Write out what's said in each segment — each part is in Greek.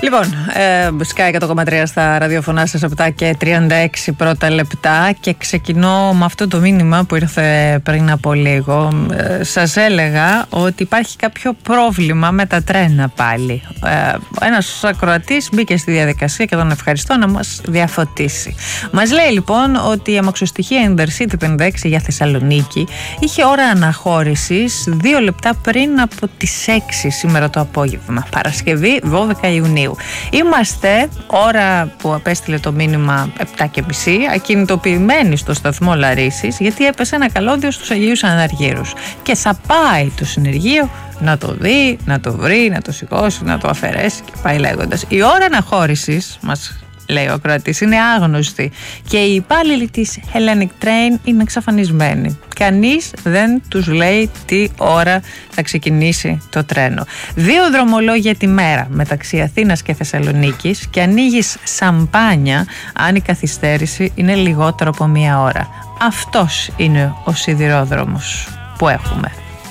Λοιπόν, Sky 100,3 στα ραδιοφωνά σας, 7 και 36 πρώτα λεπτά, και ξεκινώ με αυτό το μήνυμα που ήρθε πριν από λίγο. Σας έλεγα ότι υπάρχει κάποιο πρόβλημα με τα τρένα πάλι. Ένας ακροατής μπήκε στη διαδικασία και τον ευχαριστώ να μας διαφωτίσει. Μας λέει λοιπόν ότι η αμαξοστοιχεία Intercity 56 για Θεσσαλονίκη είχε ώρα αναχώρησης 2 λεπτά πριν από τις 6 σήμερα το απόγευμα, Παρασκευή 12 Ιουνίου. Είμαστε, ώρα που απέστειλε το μήνυμα 7:30, ακινητοποιημένοι στο σταθμό Λαρίσης, γιατί έπεσε ένα καλώδιο στους Αγίους Αναργύρους και θα πάει το συνεργείο να το δει, να το βρει, να το σηκώσει, να το αφαιρέσει και πάει λέγοντας. Η ώρα αναχώρησης, μας λέει ο ακροατής, είναι άγνωστη και οι υπάλληλοι της Hellenic Train είναι εξαφανισμένοι. Κανείς δεν τους λέει τι ώρα θα ξεκινήσει το τρένο. 2 δρομολόγια τη μέρα μεταξύ Αθήνας και Θεσσαλονίκης και ανοίγεις σαμπάνια αν η καθυστέρηση είναι λιγότερο από 1 ώρα. Αυτός είναι ο σιδηρόδρομος που έχουμε.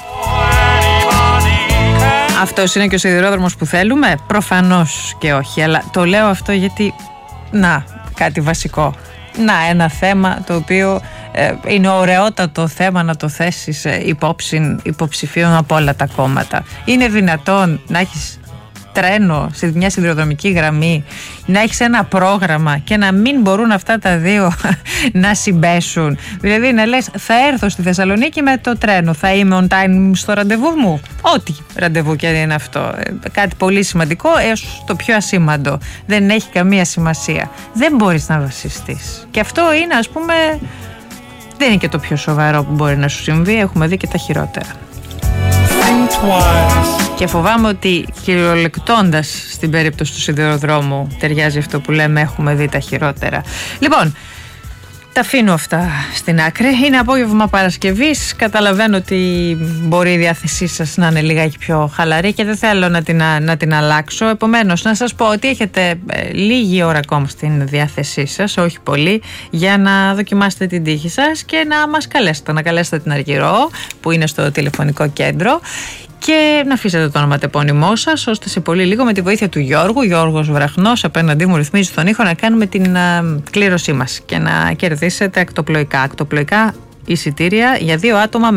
Αυτός είναι και ο σιδηρόδρομος που θέλουμε? Προφανώς και όχι, αλλά το λέω αυτό γιατί, να, κάτι βασικό. Να, ένα θέμα το οποίο είναι ωραιότατο θέμα να το θέσεις υπόψη υποψηφίων από όλα τα κόμματα. Είναι δυνατόν να έχεις τρένο σε μια σιδηροδρομική γραμμή, να έχεις ένα πρόγραμμα και να μην μπορούν αυτά τα δύο να συμπέσουν? Δηλαδή να λες, θα έρθω στη Θεσσαλονίκη με το τρένο, θα είμαι on time στο ραντεβού μου, ό,τι ραντεβού και είναι αυτό, κάτι πολύ σημαντικό έως το πιο ασήμαντο, δεν έχει καμία σημασία, δεν μπορείς να βασιστείς. Και αυτό είναι, ας πούμε, δεν είναι και το πιο σοβαρό που μπορεί να σου συμβεί, έχουμε δει και τα χειρότερα. Και φοβάμαι ότι κυριολεκτώντας στην περίπτωση του σιδηροδρόμου ταιριάζει αυτό που λέμε, έχουμε δει τα χειρότερα. Λοιπόν, τα αφήνω αυτά στην άκρη. Είναι απόγευμα Παρασκευής. Καταλαβαίνω ότι μπορεί η διάθεσή σας να είναι λιγάκι πιο χαλαρή και δεν θέλω να την αλλάξω. Επομένως, να σας πω ότι έχετε λίγη ώρα ακόμα στην διάθεσή σας, όχι πολύ, για να δοκιμάσετε την τύχη σας και να μας καλέσετε. Να καλέσετε την Αργυρό που είναι στο τηλεφωνικό κέντρο και να αφήσετε το ονοματεπώνυμό σας, ώστε σε πολύ λίγο με τη βοήθεια του Γιώργος Βραχνός απέναντί μου ρυθμίζει τον ήχο, να κάνουμε την κλήρωσή μας και να κερδίσετε ακτοπλοϊκά εισιτήρια για 2 άτομα